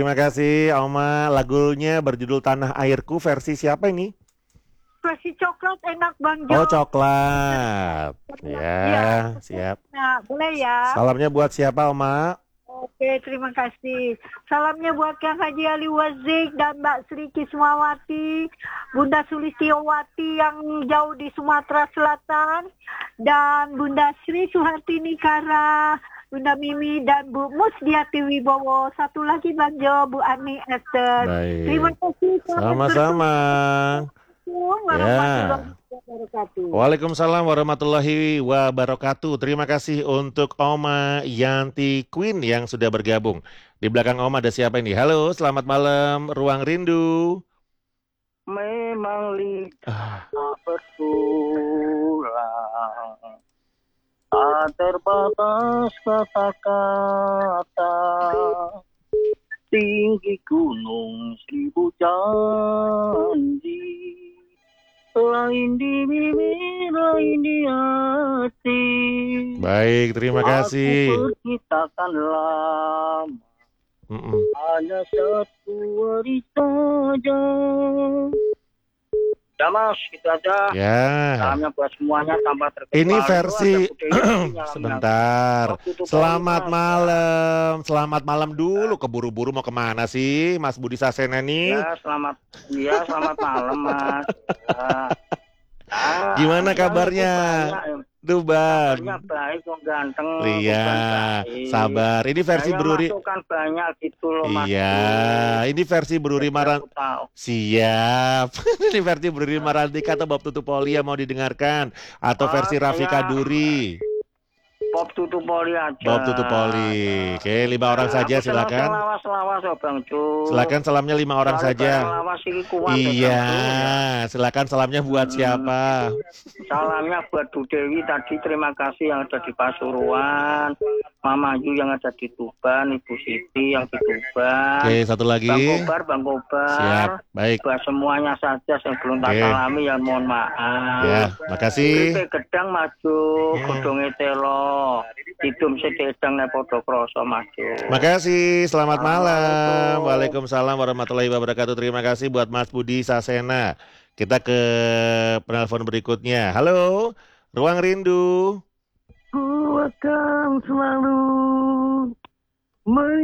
Terima kasih Oma. Lagunya berjudul Tanah Airku versi siapa ini? Versi coklat enak Bang Oh, Jo. coklat. Iya, Ya, siap. nah, boleh ya. Salamnya buat siapa Oma? Oke, terima kasih. Salamnya buat Kang Haji Ali Wazik dan Mbak Sri Kismawati, Bunda Sulistiowati yang jauh di Sumatera Selatan, dan Bunda Sri Suhartini Kara, Bunda Mimi, dan Bu Musdiati Wibowo. Satu lagi Bang Jo, Bu Ani Esther. Terima Baik. kasih. Sama-sama. Warahmatullahi Ya. wabarakatuh. Waalaikumsalam warahmatullahi wabarakatuh. Terima kasih untuk Oma Yanti Queen yang sudah bergabung. Di belakang Oma ada siapa ini? Halo, selamat malam, Ruang Rindu. Memang Ah, lidah bertulang, tak terbatas kata-kata, tinggi gunung seribu janji, lain di bibir, lain di hati. baik, terima Aku kasih. perkitakan lama, Mm-mm. hanya satu hari saja. Ya Mas, gitu aja. Ya, Salamnya buat semuanya tanpa ini terkecuali. versi Ada Bude Yati nyalam-nyalam. sebentar. Waktu itu Selamat Mas. malam, selamat malam dulu. Keburu-buru mau kemana sih, Mas Budi Sasena nih? Selamat malam Mas. Ya. Gimana Yang kabarnya? itu banyak. Tuh Kabarnya Bang. baik, kok ganteng, Iya, bukan baik. sabar. Ini versi Kayaknya Bruri. masukan banyak gitu loh Mas. Iya, ini versi Bruri Jadi Maran. aku tahu. Siap. Ini versi Bruri Marantika atau Bob Tutupoli yang mau didengarkan atau versi Rafika Saya Duri. Pop Tutu Poli aja. Bob Tutupoli. Oke, 5 orang Aku saja senang sing silakan. lawas-lawas oh Bang Cu. Silakan salamnya 5 orang Soalnya barang saja. lawas iki kuat ya Iya, Bang Cu ya. silakan salamnya buat Hmm, siapa? Salamnya buat Bu Dewi tadi, terima kasih yang ada di Pasuruan, Mama Yu yang ada di Tuban, Ibu Siti yang di Tuban, Oke, satu lagi. Bang Siap, Kobar, baik. buat semuanya saja yang belum tak Oke, salami yang mohon maaf. ya, makasih. Kripe gedang maju, Ya. godhonge telo, hidung sedang nepodo kroso maju. Makasih, selamat malam. Assalamualaikum. Waalaikumsalam warahmatullahi wabarakatuh. Terima kasih buat Mas Budi Sasena. Kita ke penelpon berikutnya. Halo, Ruang Rindu. Ku akan selalu